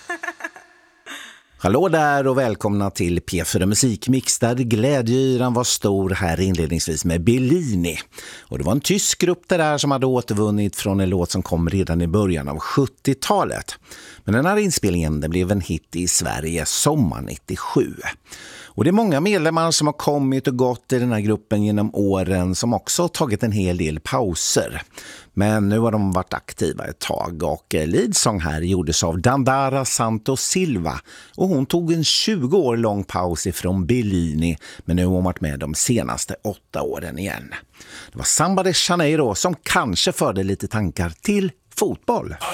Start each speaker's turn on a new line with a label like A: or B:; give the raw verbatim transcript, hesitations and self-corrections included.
A: Hallå där och välkomna till P fyra Musikmix där glädjeyran var stor här inledningsvis med Bellini. Och det var en tysk grupp där som hade återvunnit från en låt som kom redan i början av sjuttiotalet. Men den här inspelningen den blev en hit i Sverige sommar nittiosju. Och det är många medlemmar som har kommit och gått i den här gruppen genom åren som också har tagit en hel del pauser. Men nu har de varit aktiva ett tag och leadsång här gjordes av Dandara Santos Silva och hon tog en tjugo år lång paus ifrån Bellini men nu har hon varit med de senaste åtta åren igen. Det var Samba de Janeiro som kanske förde lite tankar till fotboll.